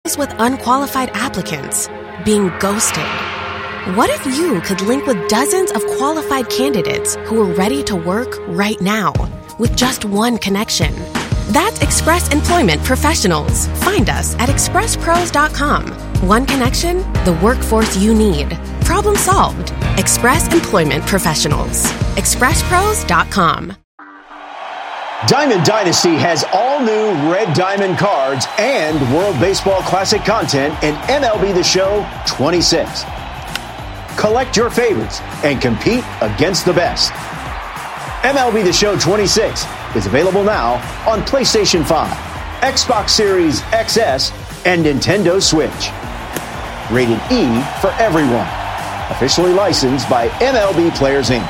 with unqualified applicants, being ghosted. What if you could link with dozens of qualified candidates who are ready to work right now with just one connection? That's Express Employment Professionals. Find us at expresspros.com. One connection, the workforce you need. Problem solved. Express Employment Professionals. expresspros.com. Diamond Dynasty has all new Red Diamond cards and World Baseball Classic content in MLB The Show 26. Collect your favorites and compete against the best. MLB The Show 26 is available now on PlayStation 5, Xbox Series XS, and Nintendo Switch. Rated E for everyone. Officially licensed by MLB Players Inc.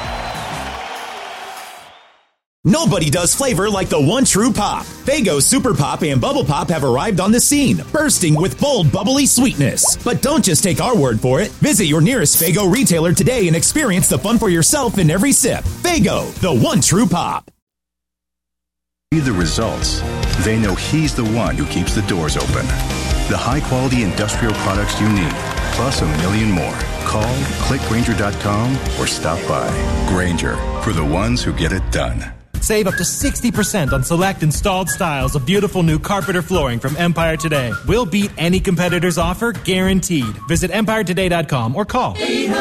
Nobody does flavor like the one true pop. Faygo Super Pop and Bubble Pop have arrived on the scene, bursting with bold, bubbly sweetness. But don't just take our word for it. Visit your nearest Faygo retailer today and experience the fun for yourself in every sip. Faygo, the one true pop. The results. They know he's the one who keeps the doors open. The high-quality industrial products you need, plus a million more. Call, click Grainger.com, or stop by. Grainger, for the ones who get it done. Save up to 60% on select installed styles of beautiful new carpet or flooring from Empire Today. We'll beat any competitor's offer, guaranteed. Visit EmpireToday.com or call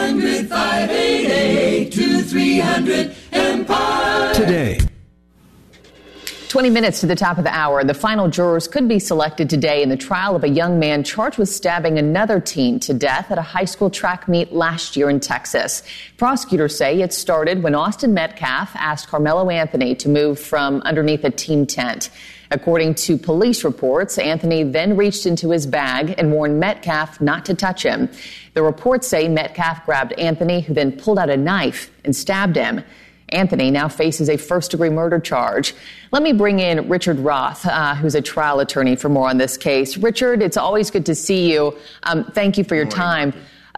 800-588-2300 Empire. Today. 20 minutes to the top of the hour. The final jurors could be selected today in the trial of a young man charged with stabbing another teen to death at a high school track meet last year in Texas. Prosecutors say it started when Austin Metcalf asked Carmelo Anthony to move from underneath a team tent. According to police reports, Anthony then reached into his bag and warned Metcalf not to touch him. The reports say Metcalf grabbed Anthony, who then pulled out a knife and stabbed him. Anthony now faces a first-degree murder charge. Let me bring in Richard Roth, who's a trial attorney, for more on this case. Richard, it's always good to see you. Thank you for your time.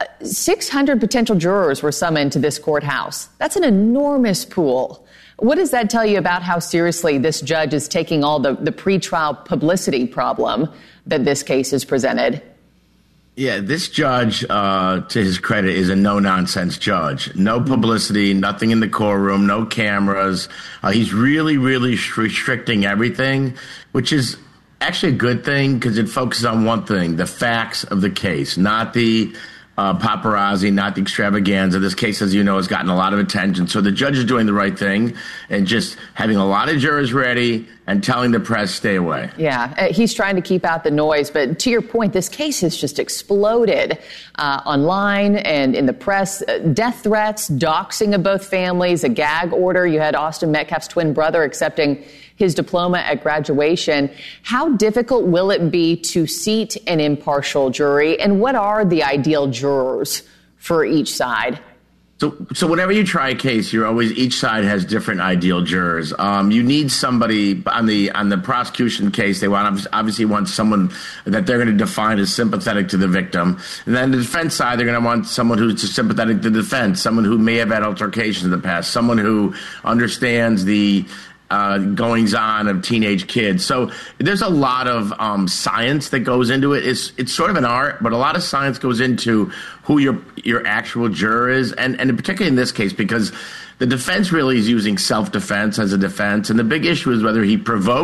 600 potential jurors were summoned to this courthouse. That's an enormous pool. What does that tell you about how seriously this judge is taking all the pretrial publicity problem that this case has presented? Yeah, this judge, to his credit, is a no-nonsense judge. No publicity, nothing in the courtroom, no cameras. He's really, really restricting everything, which is actually a good thing because it focuses on one thing, the facts of the case, not the paparazzi, not the extravaganza. This case, as you know, has gotten a lot of attention. So the judge is doing the right thing and just having a lot of jurors ready and telling the press, stay away. Yeah, he's trying to keep out the noise. But to your point, this case has just exploded online and in the press. Death threats, doxing of both families, a gag order. You had Austin Metcalf's twin brother accepting his diploma at graduation. How difficult will it be to seat an impartial jury? And what are the ideal jurors for each side? So whenever you try a case, each side has different ideal jurors. You need somebody on the prosecution case. They obviously want someone that they're going to define as sympathetic to the victim. And then the defense side, they're going to want someone who's sympathetic to the defense, someone who may have had altercations in the past, someone who understands the goings-on of teenage kids. So there's a lot of science that goes into it. It's sort of an art, but a lot of science goes into who your actual juror is, and particularly in this case, because the defense really is using self-defense as a defense, and the big issue is whether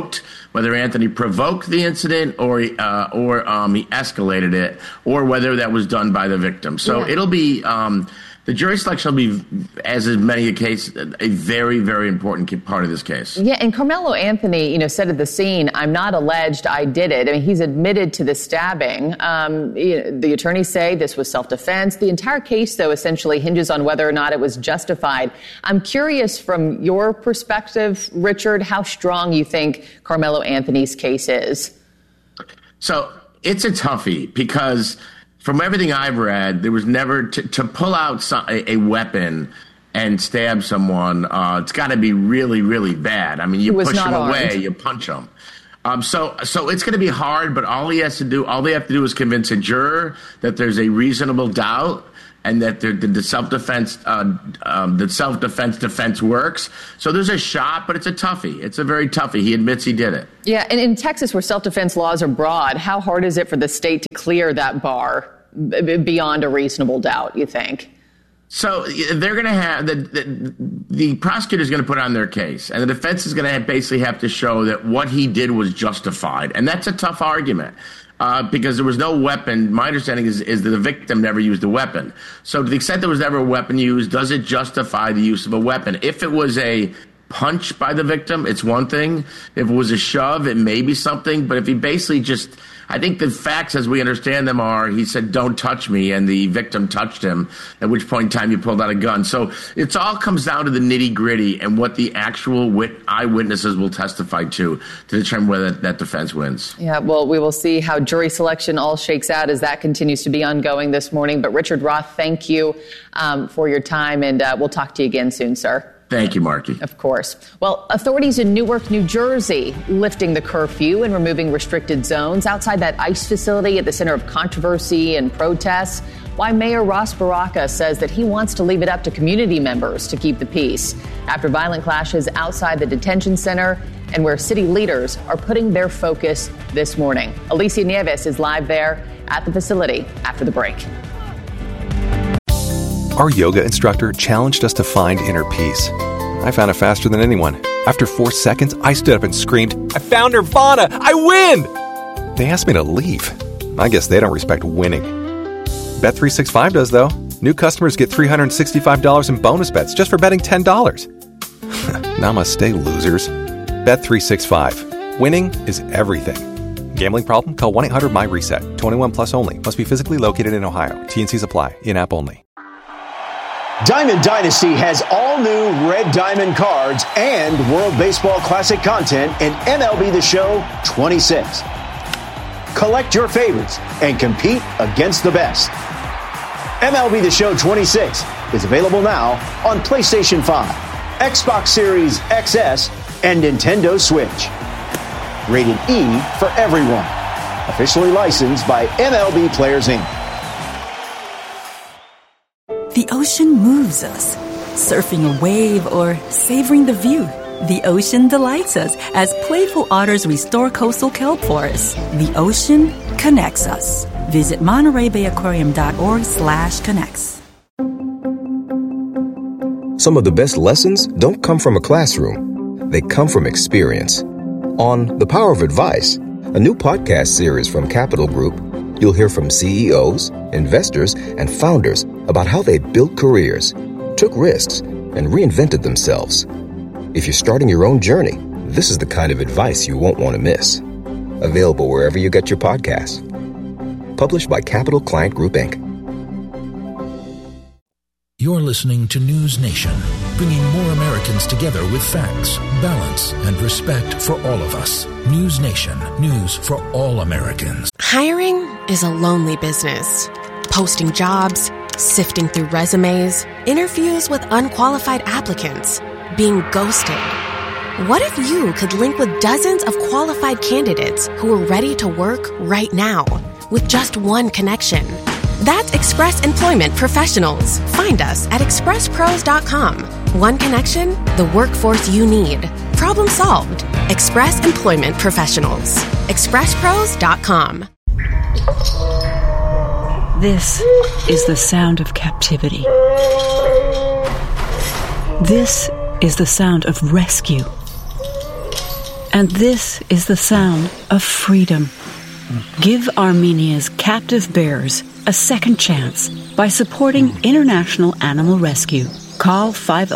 Anthony provoked the incident or he escalated it, or whether that was done by the victim. So yeah. It'll be the jury selection will be, as in many a case, a very, very important part of this case. Yeah, and Carmelo Anthony, said at the scene, "I'm not alleged, I did it." I mean, he's admitted to the stabbing. The attorneys say this was self-defense. The entire case, though, essentially hinges on whether or not it was justified. I'm curious, from your perspective, Richard, how strong you think Carmelo Anthony's case is. So it's a toughie because, from everything I've read, there was never to pull out a weapon and stab someone. It's got to be really, really bad. I mean, you push them away, you punch them. So it's going to be hard. But all they have to do is convince a juror that there's a reasonable doubt, and that the self-defense defense works. So there's a shot, but it's a toughie. It's a very toughie. He admits he did it. Yeah, and in Texas, where self-defense laws are broad, how hard is it for the state to clear that bar beyond a reasonable doubt, you think? So they're going to have the prosecutor is going to put on their case, and the defense is going to basically have to show that what he did was justified, and that's a tough argument because there was no weapon. My understanding is that the victim never used a weapon. So to the extent there was never a weapon used, does it justify the use of a weapon? If it was a punch by the victim, it's one thing. If it was a shove, it may be something. But if he basically just, I think the facts as we understand them are, he said, "Don't touch me," and the victim touched him, at which point in time you pulled out a gun. So it all comes down to the nitty gritty and what the actual eyewitnesses will testify to determine whether that defense wins. Yeah, well, we will see how jury selection all shakes out as that continues to be ongoing this morning. But Richard Roth, thank you for your time, and we'll talk to you again soon, sir. Thank you, Marky. Of course. Well, authorities in Newark, New Jersey, lifting the curfew and removing restricted zones outside that ICE facility at the center of controversy and protests. Why Mayor Ross Baraka says that he wants to leave it up to community members to keep the peace after violent clashes outside the detention center and where city leaders are putting their focus this morning. Alicia Nieves is live there at the facility after the break. Our yoga instructor challenged us to find inner peace. I found it faster than anyone. After 4 seconds, I stood up and screamed, "I found Nirvana! I win!" They asked me to leave. I guess they don't respect winning. Bet365 does, though. New customers get $365 in bonus bets just for betting $10. Namaste, losers. Bet365. Winning is everything. Gambling problem? Call 1-800-MY-RESET. 21 plus only. Must be physically located in Ohio. T&Cs apply. In-app only. Diamond Dynasty has all new Red Diamond cards and World Baseball Classic content in MLB The Show 26. Collect your favorites and compete against the best. MLB The Show 26 is available now on PlayStation 5, Xbox Series XS, and Nintendo Switch. Rated E for everyone. Officially licensed by MLB Players Inc. The ocean moves us. Surfing a wave or savoring the view. The ocean delights us as playful otters restore coastal kelp forests. The ocean connects us. Visit MontereyBayAquarium.org/connects. Some of the best lessons don't come from a classroom. They come from experience. On The Power of Advice, a new podcast series from Capital Group, you'll hear from CEOs, investors, and founders about how they built careers, took risks, and reinvented themselves. If you're starting your own journey, this is the kind of advice you won't want to miss. Available wherever you get your podcasts. Published by Capital Client Group, Inc. You're listening to News Nation, bringing more Americans together with facts, balance, and respect for all of us. News Nation, news for all Americans. Hiring is a lonely business. Posting jobs, sifting through resumes, interviews with unqualified applicants, being ghosted. What if you could link with dozens of qualified candidates who are ready to work right now with just one connection? That's Express Employment Professionals. Find us at expresspros.com. One connection, the workforce you need. Problem solved. Express Employment Professionals. expresspros.com. This is the sound of captivity. This is the sound of rescue. And this is the sound of freedom. Give Armenia's captive bears a second chance by supporting International Animal Rescue. Call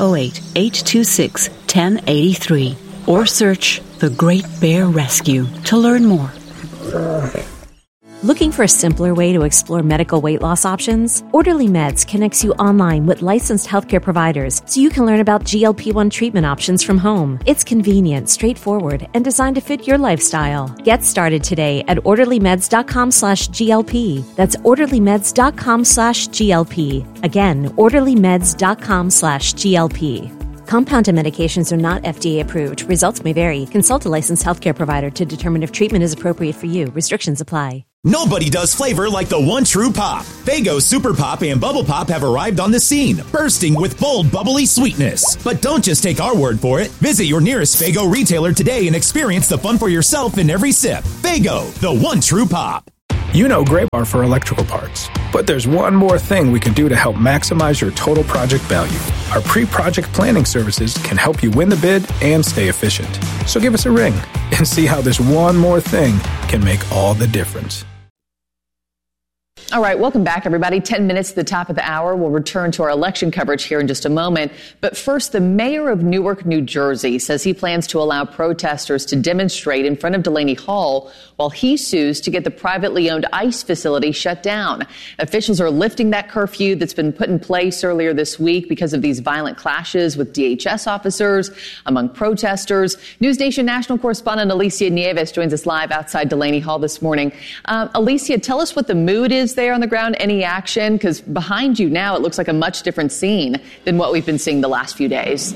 508-826-1083 or search The Great Bear Rescue to learn more. Looking for a simpler way to explore medical weight loss options? Orderly Meds connects you online with licensed healthcare providers so you can learn about GLP-1 treatment options from home. It's convenient, straightforward, and designed to fit your lifestyle. Get started today at orderlymeds.com/GLP. That's orderlymeds.com/GLP. Again, orderlymeds.com/GLP. Compounded medications are not FDA approved. Results may vary. Consult a licensed healthcare provider to determine if treatment is appropriate for you. Restrictions apply. Nobody does flavor like the one true pop. Faygo Super Pop and Bubble Pop have arrived on the scene, bursting with bold, bubbly sweetness. But don't just take our word for it. Visit your nearest Faygo retailer today and experience the fun for yourself in every sip. Faygo, the one true pop. You know Graybar for electrical parts, but there's one more thing we can do to help maximize your total project value. Our pre-project planning services can help you win the bid and stay efficient. So give us a ring and see how this one more thing can make all the difference. All right, welcome back, everybody. 10 minutes to the top of the hour. We'll return to our election coverage here in just a moment. But first, the mayor of Newark, New Jersey, says he plans to allow protesters to demonstrate in front of Delaney Hall while he sues to get the privately owned ICE facility shut down. Officials are lifting that curfew that's been put in place earlier this week because of these violent clashes with DHS officers among protesters. News Nation national correspondent Alicia Nieves joins us live outside Delaney Hall this morning. Alicia, tell us what the mood is there on the ground, any action? Because behind you now, it looks like a much different scene than what we've been seeing the last few days.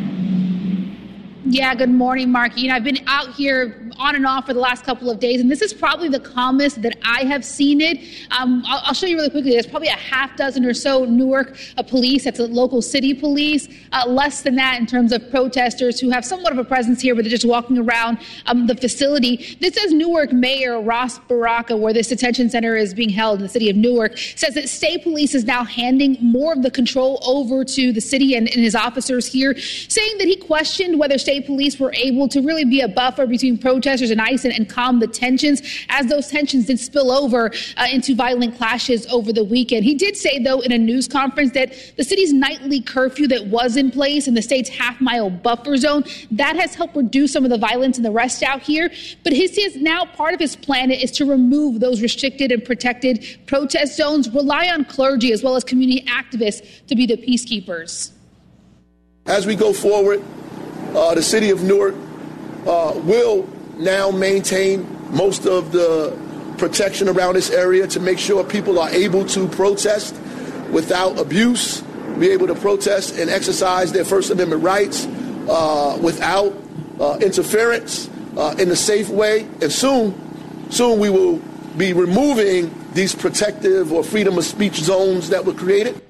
Yeah, good morning, Mark. I've been out here on and off for the last couple of days, and this is probably the calmest that I have seen it. I'll show you really quickly. There's probably a half dozen or so Newark police. That's a local city police. Less than that in terms of protesters who have somewhat of a presence here, but they're just walking around the facility. This is Newark Mayor Ras Baraka, where this detention center is being held in the city of Newark, says that state police is now handing more of the control over to the city and his officers here, saying that he questioned whether state police were able to really be a buffer between protesters and ICE and calm the tensions, as those tensions did spill over into violent clashes over the weekend. He did say, though, in a news conference that the city's nightly curfew that was in place in the state's half-mile buffer zone, that has helped reduce some of the violence and the rest out here. But he says now part of his plan is to remove those restricted and protected protest zones, rely on clergy as well as community activists to be the peacekeepers. As we go forward, the city of Newark will now maintain most of the protection around this area to make sure people are able to protest without abuse, be able to protest and exercise their First Amendment rights without interference in a safe way. And soon we will be removing these protective or freedom of speech zones that were created.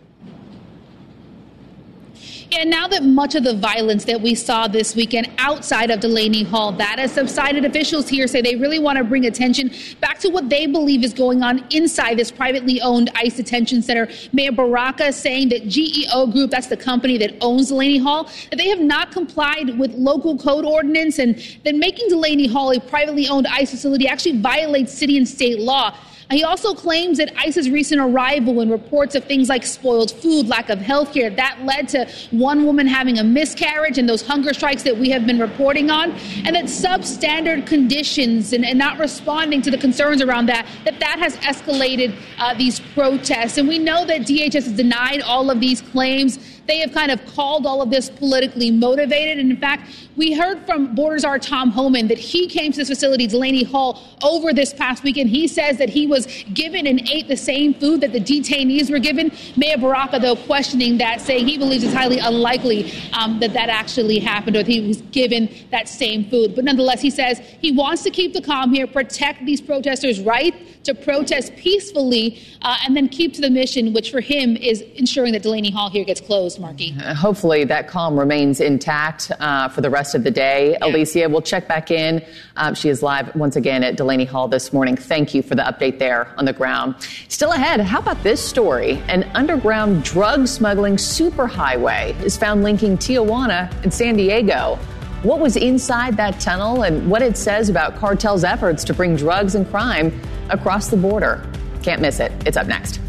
And now that much of the violence that we saw this weekend outside of Delaney Hall, that has subsided, officials here say they really want to bring attention back to what they believe is going on inside this privately owned ICE detention center. Mayor Baraka saying that GEO Group, that's the company that owns Delaney Hall, that they have not complied with local code ordinance, and that making Delaney Hall a privately owned ICE facility actually violates city and state law. He also claims that ICE's recent arrival and reports of things like spoiled food, lack of health care, that led to one woman having a miscarriage and those hunger strikes that we have been reporting on, and that substandard conditions and not responding to the concerns around that has escalated these protests. And we know that DHS has denied all of these claims. They have kind of called all of this politically motivated. And in fact, we heard from Border Czar Tom Homan that he came to this facility, Delaney Hall, over this past weekend. He says that he was given and ate the same food that the detainees were given. Mayor Baraka, though, questioning that, saying he believes it's highly unlikely that actually happened, or that he was given that same food. But nonetheless, he says he wants to keep the calm here, protect these protesters' right to protest peacefully, and then keep to the mission, which for him is ensuring that Delaney Hall here gets closed, Marky. Hopefully that calm remains intact for the rest of the day. Yeah. Alicia, we'll check back in. She is live once again at Delaney Hall this morning. Thank you for the update there on the ground. Still ahead, how about this story? An underground drug smuggling superhighway is found linking Tijuana and San Diego. What was inside that tunnel and what it says about cartels' efforts to bring drugs and crime across the border. Can't miss it. It's up next.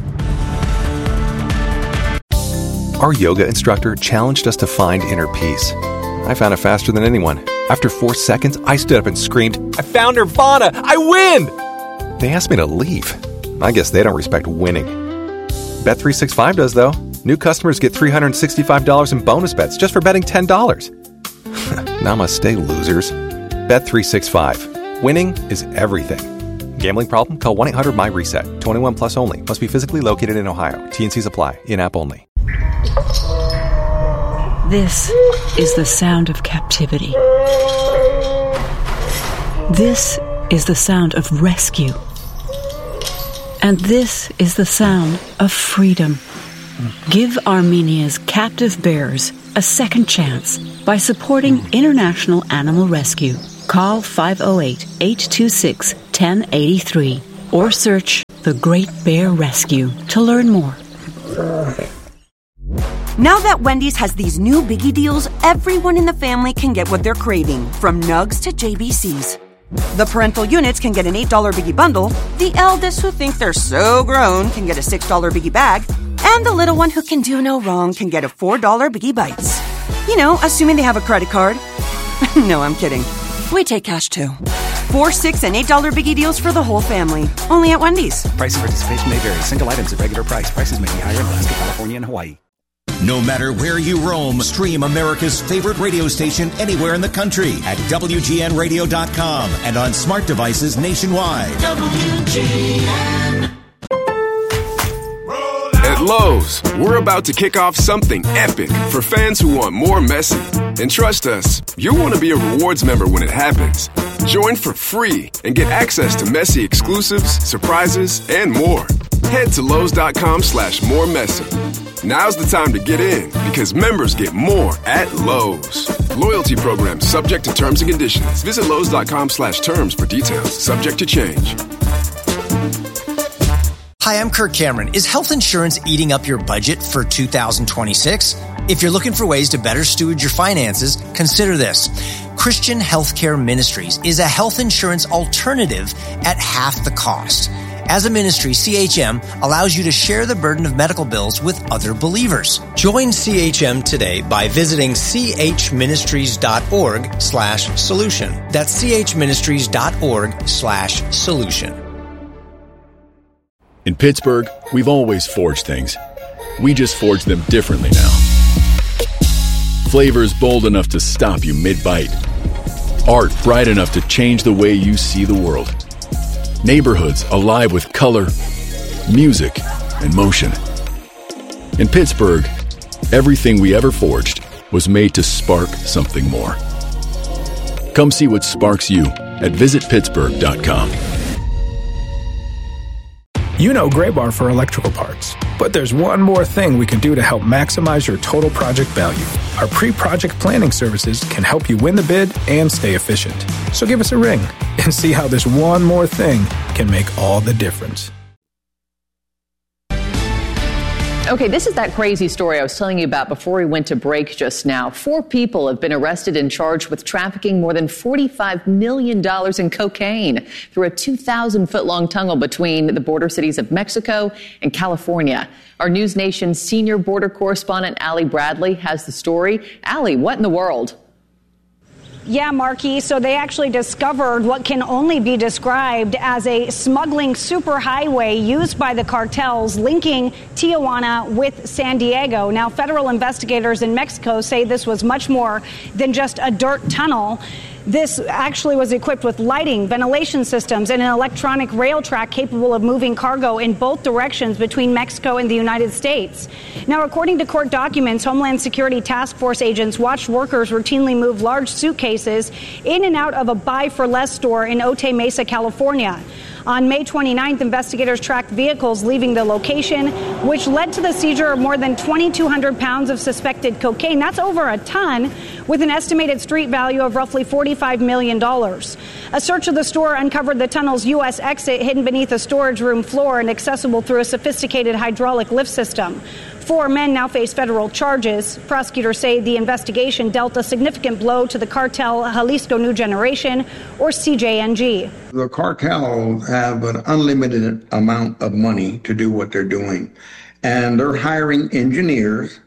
Our yoga instructor challenged us to find inner peace. I found it faster than anyone. After 4 seconds, I stood up and screamed, "I found Nirvana! I win!" They asked me to leave. I guess they don't respect winning. Bet365 does, though. New customers get $365 in bonus bets just for betting $10. Namaste, losers. Bet365. Winning is everything. Gambling problem? Call 1-800-MY-RESET. 21 plus only. Must be physically located in Ohio. T&Cs apply. In-app only. This is the sound of captivity. This is the sound of rescue. And this is the sound of freedom. Give Armenia's captive bears a second chance by supporting International Animal Rescue. Call 508-826-1083 or search The Great Bear Rescue to learn more. Now that Wendy's has these new biggie deals, everyone in the family can get what they're craving, from nugs to JBCs. The parental units can get an $8 biggie bundle, the eldest who think they're so grown can get a $6 biggie bag, and the little one who can do no wrong can get a $4 biggie bites. You know, assuming they have a credit card. No, I'm kidding. We take cash too. $4, $6, and $8 biggie deals for the whole family. Only at Wendy's. Price and participation may vary. Single items at regular price. Prices may be higher in Alaska, California, and Hawaii. No matter where you roam, stream America's favorite radio station anywhere in the country at WGNradio.com and on smart devices nationwide. WGN. At Lowe's, we're about to kick off something epic for fans who want more Messi. And trust us, you'll want to be a rewards member when it happens. Join for free and get access to Messi exclusives, surprises, and more. Head to Lowe's.com/moremessy. Now's the time to get in because members get more at Lowe's. Loyalty program subject to terms and conditions. Visit Lowe's.com/terms for details. Subject to change. Hi, I'm Kirk Cameron. Is health insurance eating up your budget for 2026? If you're looking for ways to better steward your finances, consider this. Christian Healthcare Ministries is a health insurance alternative at half the cost. As a ministry, CHM allows you to share the burden of medical bills with other believers. Join CHM today by visiting chministries.org/solution. That's chministries.org/solution. In Pittsburgh, we've always forged things. We just forge them differently now. Flavors bold enough to stop you mid-bite. Art bright enough to change the way you see the world. Neighborhoods alive with color, music, and motion. In Pittsburgh, everything we ever forged was made to spark something more. Come see what sparks you at visitpittsburgh.com. You know Graybar for electrical parts, but there's one more thing we can do to help maximize your total project value. Our pre-project planning services can help you win the bid and stay efficient. So give us a ring and see how this one more thing can make all the difference. Okay, this is that crazy story I was telling you about before we went to break just now. 4 people have been arrested and charged with trafficking more than $45 million in cocaine through a 2,000-foot-long tunnel between the border cities of Mexico and California. Our News Nation senior border correspondent, Allie Bradley, has the story. Allie, what in the world? Yeah, Marky. So they actually discovered what can only be described as a smuggling superhighway used by the cartels linking Tijuana with San Diego. Now, federal investigators in Mexico say this was much more than just a dirt tunnel. This actually was equipped with lighting, ventilation systems, and an electronic rail track capable of moving cargo in both directions between Mexico and the United States. Now, according to court documents, Homeland Security Task Force agents watched workers routinely move large suitcases in and out of a Buy for Less store in Otay Mesa, California. On May 29th, investigators tracked vehicles leaving the location, which led to the seizure of more than 2,200 pounds of suspected cocaine. That's over a ton, with an estimated street value of roughly $45 million. A search of the store uncovered the tunnel's U.S. exit hidden beneath a storage room floor and accessible through a sophisticated hydraulic lift system. 4 men now face federal charges. Prosecutors say the investigation dealt a significant blow to the cartel Jalisco New Generation, or CJNG. The cartels have an unlimited amount of money to do what they're doing, and they're hiring engineers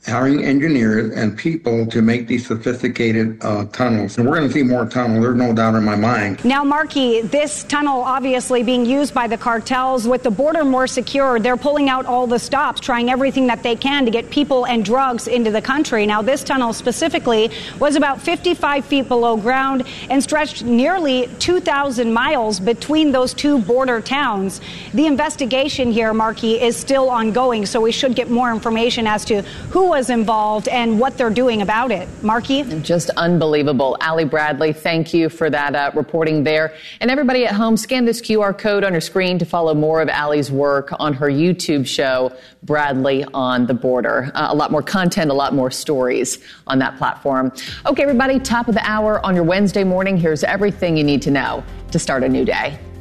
and people to make these sophisticated tunnels. And we're going to see more tunnels, there's no doubt in my mind. Now, Marky, this tunnel obviously being used by the cartels. With the border more secure, they're pulling out all the stops, trying everything that they can to get people and drugs into the country. Now, this tunnel specifically was about 55 feet below ground and stretched nearly 2,000 miles between those 2 border towns. The investigation here, Marky, is still ongoing, so we should get more information as to who was is involved and what they're doing about it. Marky? Just unbelievable. Allie Bradley, thank you for that reporting there. And everybody at home, scan this QR code on your screen to follow more of Allie's work on her YouTube show, Bradley on the Border. A lot more content, a lot more stories on that platform. Okay, everybody, top of the hour on your Wednesday morning. Here's everything you need to know to start a new day.